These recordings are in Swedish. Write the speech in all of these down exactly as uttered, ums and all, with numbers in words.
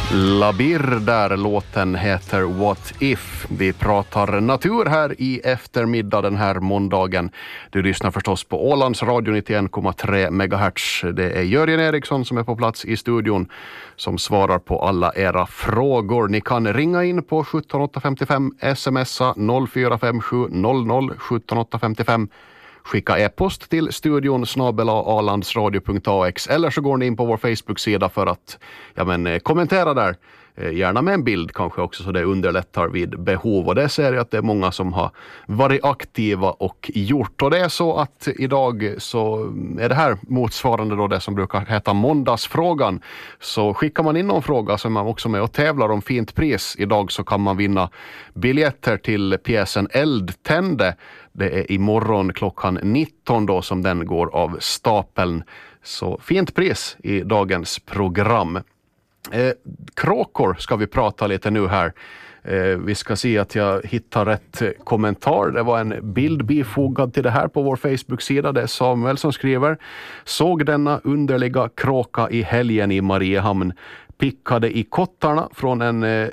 Labir där, låten heter What If. Vi pratar natur här i eftermiddag den här måndagen. Du lyssnar förstås på Ålands radio nittioen komma tre megahertz. Det är Jörgen Eriksson som är på plats i studion som svarar på alla era frågor. Ni kan ringa in på sjutton åtta femtiofem, smsa noll fyra fem sju noll noll sjutton åtta femtiofem. Skicka e-post till studion snabel-a alandsradio punkt a x eller så går ni in på vår Facebook-sida för att ja, men, kommentera där. Gärna med en bild kanske också så det underlättar vid behov. Och det ser jag att det är många som har varit aktiva och gjort. Och det är så att idag så är det här motsvarande då det som brukar heta måndagsfrågan. Så skickar man in någon fråga så är man också med och tävlar om fint pris. Idag så kan man vinna biljetter till pjäsen Eldtände. Det är imorgon klockan nitton då som den går av stapeln. Så fint pris i dagens program. Eh, kråkor ska vi prata lite nu här. Eh, vi ska se att jag hittar rätt kommentar. Det var en bild bifogad till det här på vår Facebook-sida. Det är Samuel som skriver. Såg denna underliga kråka i helgen i Mariehamn. Pickade i kottarna från en... Eh,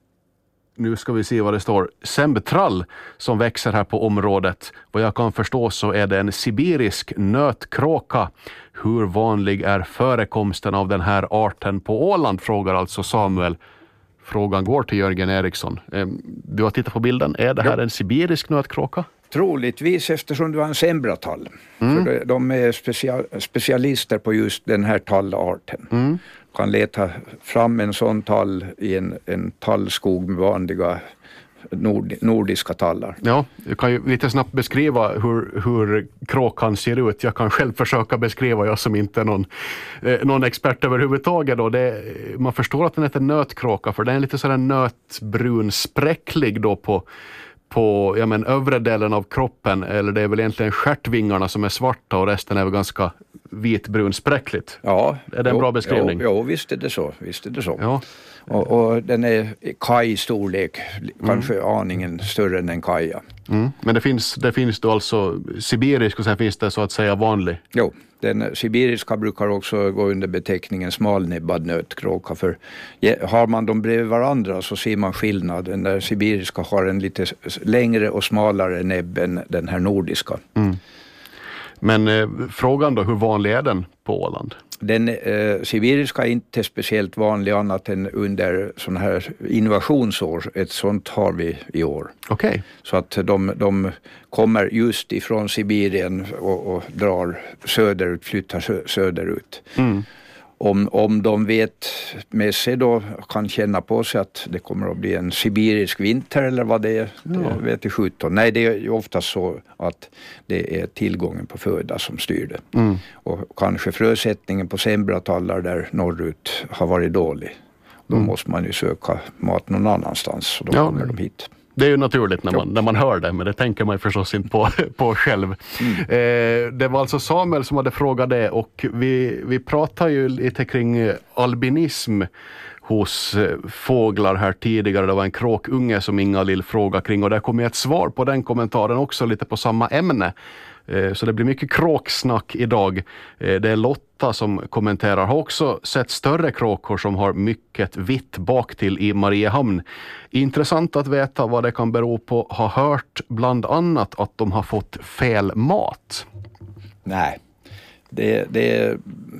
Nu ska vi se vad det står. Sembtrall som växer här på området. Vad jag kan förstå så är det en sibirisk nötkråka. Hur vanlig är förekomsten av den här arten på Åland? Frågar alltså Samuel. Frågan går till Jörgen Eriksson. Du har tittat på bilden. Är det här en sibirisk nötkråka? Troligtvis eftersom det var en sembratall. Mm. För de är special, specialister på just den här tallarten. Mm. Kan leta fram en sån tall i en, en tallskog med vanliga nord, nordiska tallar. Ja, jag kan ju lite snabbt beskriva hur, hur kråkan ser ut. Jag kan själv försöka beskriva, jag som inte är någon, eh, någon expert överhuvudtaget. Då. Det, man förstår att den heter nötkråka för den är lite sådär nötbrun spräcklig då på på ja, men, övre delen av kroppen, eller det är väl egentligen stjärtvingarna som är svarta och resten är väl ganska vitbrun spräckligt. Ja, är det en jo, bra beskrivning? Jo, jo, visst är det så. Visst är det så. Ja. Och, och den är kaj-storlek, kanske mm. aningen större än en kaja. Mm. Men det finns, det finns då alltså sibirisk och sen finns det så att säga vanlig? Jo, den sibiriska brukar också gå under beteckningen smalnäbbad nötkråka. För har man dem bredvid varandra så ser man skillnad. Den där sibiriska har en lite längre och smalare näbb än den här nordiska. Mm. Men eh, frågan då, hur vanlig är den på Åland? Den eh, sibiriska är inte speciellt vanlig annat än under sådana här invasionsår. Ett sånt har vi i år. Okej. Okay. Så att de, de kommer just ifrån Sibirien och, och drar söderut, flyttar söderut. Mm. Om, om de vet med sig då, kan känna på sig att det kommer att bli en sibirisk vinter eller vad det är, det ja. vet jag sjutton. Nej, det är ju oftast så att det är tillgången på föda som styr det. Mm. Och kanske frösättningen på sembratallar där norrut har varit dålig. Då mm. måste man ju söka mat någon annanstans och då ja, kommer de hit. Det är ju naturligt när man, när man hör det, men det tänker man ju förstås inte på, på själv. Mm. Eh, det var alltså Samuel som hade frågat det och vi, vi pratar ju lite kring albinism hos fåglar här tidigare. Det var en kråkunge som Inga-Lill frågade kring och där kommer ett svar på den kommentaren också lite på samma ämne. Så det blir mycket kråksnack idag. Det är Lotta som kommenterar. Har också sett större kråkor som har mycket vitt bak till i Mariehamn. Intressant att veta vad det kan bero på. Har hört bland annat att de har fått fel mat. Nej. Det, det,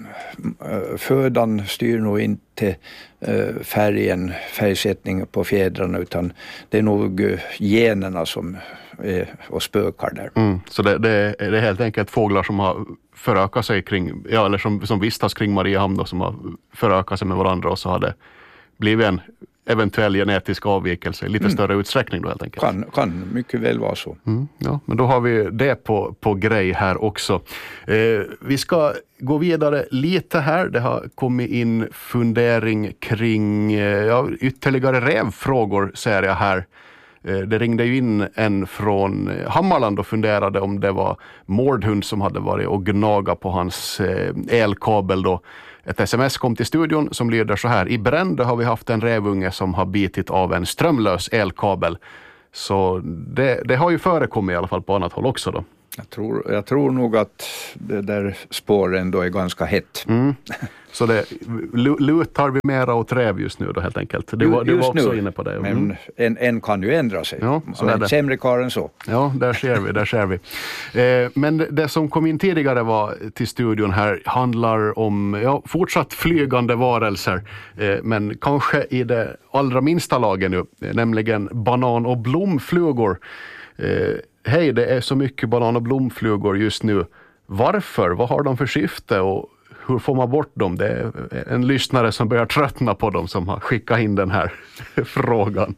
födan styr nog inte färgen, färgsättningen på fjädrarna utan det är nog generna som är och spökar där. Mm, så det, det, det är helt enkelt fåglar som har förökat sig kring, ja, eller som, som vistas kring Mariehamn och som har förökat sig med varandra och så har det blivit en eventuell genetisk avvikelse i lite mm. större utsträckning då helt enkelt. Kan, kan mycket väl vara så. Mm, ja, men då har vi det på, på grej här också. Eh, vi ska gå vidare lite här. Det har kommit in fundering kring eh, ja, ytterligare rävfrågor ser jag här. Eh, det ringde ju in en från Hammarland och funderade om det var mårdhund som hade varit och gnaga på hans eh, elkabel då. Ett sms kom till studion som lyder så här. I Brände har vi haft en rävunge som har bitit av en strömlös elkabel. Så det, det har ju förekommit i alla fall på annat håll också då. Jag tror, jag tror nog att det där spåren då är ganska hett. Mm. Så det lutar vi mera åt räv just nu då helt enkelt. Det var, det var också nu, inne på det. Mm. Men en, en kan ju ändra sig. Ja, så men sämre karl än så. Ja, där ser vi, där ser vi. Eh, men det som kom in tidigare var till studion här handlar om ja, fortsatt flygande varelser. Eh, men kanske i det allra minsta lagen nu, nämligen banan- och blomflugor. Eh, Hej, det är så mycket banan- och blomflugor just nu. Varför? Vad har de för syfte och hur får man bort dem? Det är en lyssnare som börjar tröttna på dem som har skickat in den här frågan.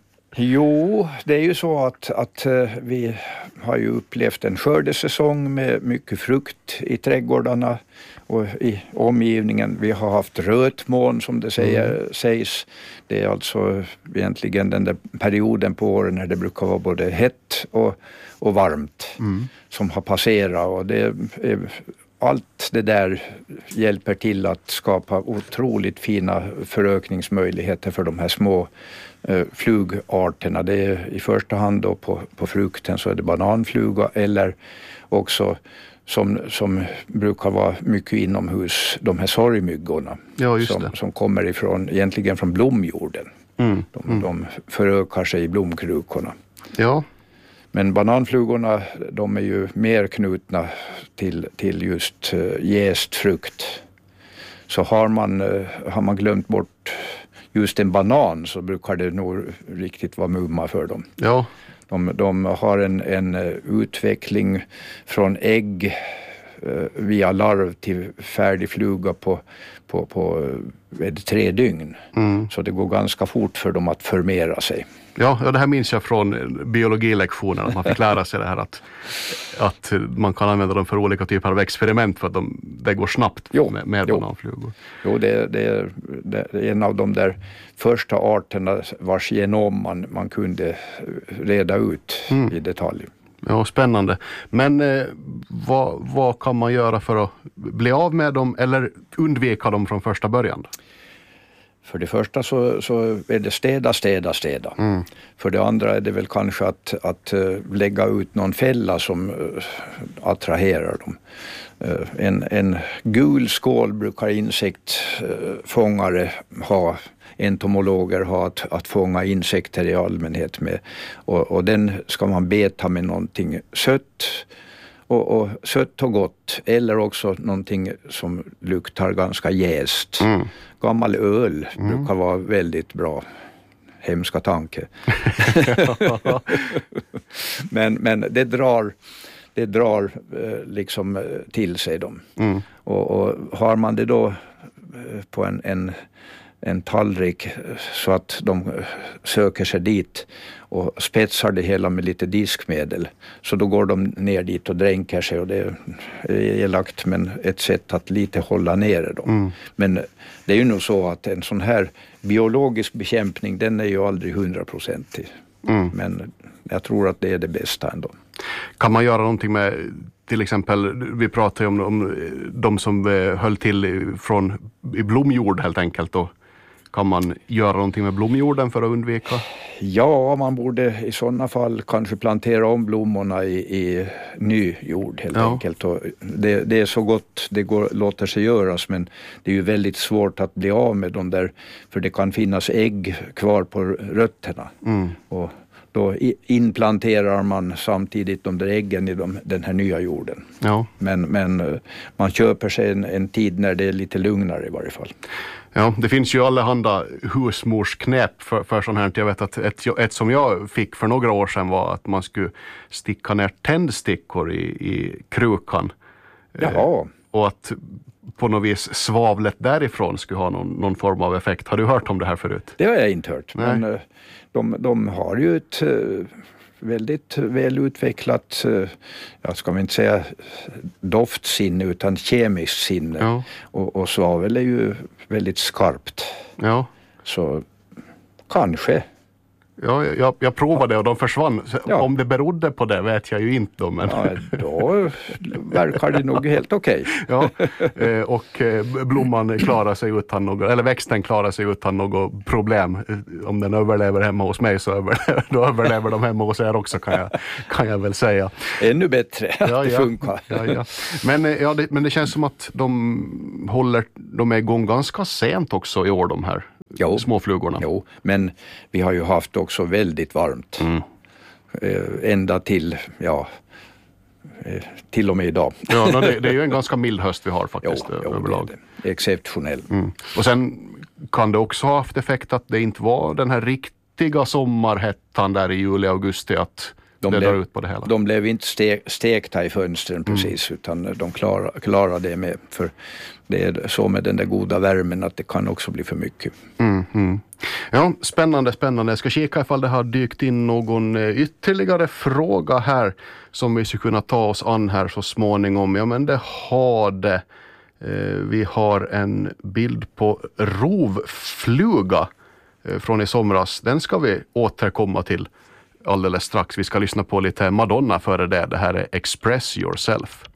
Jo, det är ju så att, att vi har ju upplevt en skördesäsong med mycket frukt i trädgårdarna och i omgivningen. Vi har haft rötmoln som det säger, mm. sägs. Det är alltså egentligen den där perioden på åren när det brukar vara både hett och, och varmt mm. som har passerat. Och det är, allt det där hjälper till att skapa otroligt fina förökningsmöjligheter för de här små eh, flugarterna. Det är i första hand då på, på frukten så är det bananfluga eller också som, som brukar vara mycket inomhus, de här sorgmyggorna ja, just som, det. som kommer ifrån, egentligen från blomjorden. Mm. De, Mm. de förökar sig i blomkrukorna. Ja. Men bananflugorna, de är ju mer knutna till, till just uh, jäst frukt. Så har man, uh, har man glömt bort just en banan så brukar det nog riktigt vara mumma för dem. Ja. De, de har en, en uh, utveckling från ägg uh, via larv till färdig fluga på, på, på uh, tre dygn. Mm. Så det går ganska fort för dem att förmera sig. Ja, ja, det här minns jag från biologilektionen. Man fick lära sig det här att, att man kan använda dem för olika typer av experiment för att de, det går snabbt jo, med, med jo. bananflugor. Jo, det, det, det är en av de där första arterna vars genom man, man kunde reda ut mm. i detalj. Ja, spännande. Men eh, vad, vad kan man göra för att bli av med dem eller undvika dem från första början? För det första så, så är det städa, städa, städa. Mm. För det andra är det väl kanske att, att lägga ut någon fälla som uh, attraherar dem. Uh, en, en gul skål brukar insektfångare ha, entomologer ha att, att fånga insekter i allmänhet med. Och, och den ska man beta med någonting sött. Och, och sött och gott eller också någonting som luktar ganska jäst. Mm. Gammal öl mm. brukar vara väldigt bra. Hemska tanke. men, men det drar, det drar liksom till sig dem. Mm. Och, och har man det då på en, en, en tallrik så att de söker sig dit och spetsar det hela med lite diskmedel. Så då går de ner dit och dränker sig och det är elakt men ett sätt att lite hålla nere dem. Mm. Men det är ju nog så att en sån här biologisk bekämpning den är ju aldrig hundraprocentig. Mm. Men jag tror att det är det bästa ändå. Kan man göra någonting med till exempel, vi pratar ju om, om de som höll till från i blomjord helt enkelt då. Kan man göra någonting med blomjorden för att undvika? Ja, man borde i sådana fall kanske plantera om blommorna i, i ny jord helt ja. enkelt. Och det, det är så gott det går, låter sig göras men det är ju väldigt svårt att bli av med dem där för det kan finnas ägg kvar på rötterna. Mm. Och då inplanterar man samtidigt de där äggen i de, den här nya jorden. Ja. Men, men man köper sig en, en tid när det är lite lugnare i varje fall. Ja, det finns ju allehanda husmorsknäpp för, för sånt här. Jag vet att ett, ett som jag fick för några år sedan var att man skulle sticka ner tändstickor i, i krukan. Jaha. Eh, och att på något vis svavlet därifrån skulle ha någon, någon form av effekt. Har du hört om det här förut? Det har jag inte hört. Nej. Men de, de har ju ett väldigt välutvecklat, jag ska inte säga doftsinne utan kemiskt sinne. Ja. Och, och svavel är ju väldigt skarpt. Ja. Så kanske. Ja, jag, jag provade och de försvann. Ja. Om det berodde på det vet jag ju inte. Men... Ja, då verkar det nog helt okej. Ja, och blomman klarar sig utan något, eller växten klarar sig utan något problem. Om den överlever hemma hos mig så överlever, då överlever de hemma hos er också, kan jag, kan jag väl säga. Ännu bättre att ja, det ja. funkar. Ja, ja. Men, ja, det, men det känns som att de håller, de är igång ganska sent också i år, de här jo. småflugorna. Jo, men vi har ju haft också väldigt varmt. Mm. Eh, ända till, ja, eh, till och med idag. Ja, no, det, det är ju en ganska mild höst vi har faktiskt jo, jo, överlag. Det är det. Exceptionell. Mm. Och sen kan det också ha haft effekt att det inte var den här riktiga sommarhettan där i juli, augusti, att de det blev, drar ut på det hela. De blev inte ste, stekta i fönstren precis, mm. utan de klarade klar det med, för det är så med den där goda värmen att det kan också bli för mycket. Mm, mm. Ja, spännande, spännande. Jag ska kika ifall det har dykt in någon ytterligare fråga här som vi ska kunna ta oss an här så småningom. Ja, men det har det. Vi har en bild på rovfluga från i somras. Den ska vi återkomma till alldeles strax. Vi ska lyssna på lite Madonna före det. Det här är Express Yourself.